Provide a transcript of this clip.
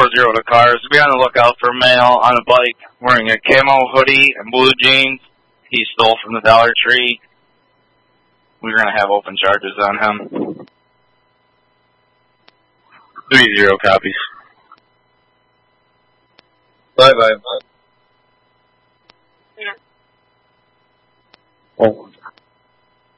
0 to cars. Be on the lookout for a male on a bike wearing a camo hoodie and blue jeans. He stole from the Dollar Tree. We're going to have open charges on him. 3-0 copies. Bye. Yeah. Oh.